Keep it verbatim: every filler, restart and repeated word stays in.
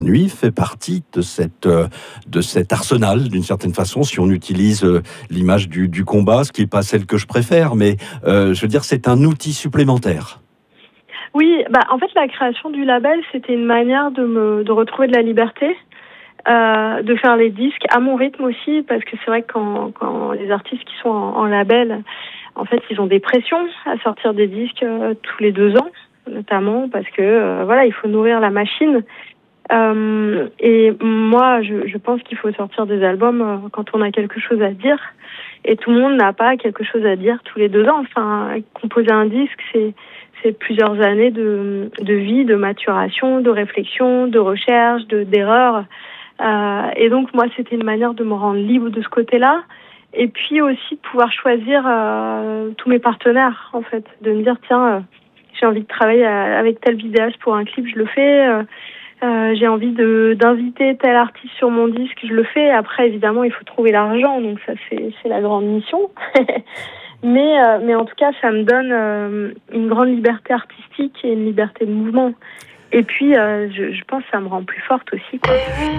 Nuit fait partie de cette, heu, de cet arsenal d'une certaine façon, si on utilise, heu, l'image du du combat, ce qui est pas celle que je préfère, mais, heu, je veux dire, c'est un outil supplémentaire. Oui, bah, en fait, la création du label, c'était une manière de me de retrouver de la liberté, heu, de faire les disques à mon rythme aussi, parce que c'est vrai que quand quand les artistes qui sont en en label, en fait, ils ont des pressions à sortir des disques, heu, tous les deux ans, notamment parce que, heu, voilà, il faut nourrir la machine. Hem et moi, je je pense qu'il faut sortir des albums, heu, quand on a quelque chose à dire et tout le monde n'a pas quelque chose à dire tous les deux ans. Enfin, composer un disque, c'est c'est plusieurs années de de vie, de maturation, de réflexion, de recherche, de d'erreurs, heu et donc moi, c'était une manière de me rendre libre de ce côté-là et puis aussi de pouvoir choisir, heu, tous mes partenaires, en fait. De me dire: «Tiens, heu, j'ai envie de travailler, heu, avec tel vidéaste pour un clip, je le fais, heu Heu, j'ai envie de d'inviter tel artiste sur mon disque, je le fais. Après, évidemment, il faut trouver l'argent, donc ça, c'est c'est la grande mission. Mais heu, mais en tout cas, ça me donne, hem, une grande liberté artistique et une liberté de mouvement. Et puis, heu, je je pense que ça me rend plus forte aussi, quoi.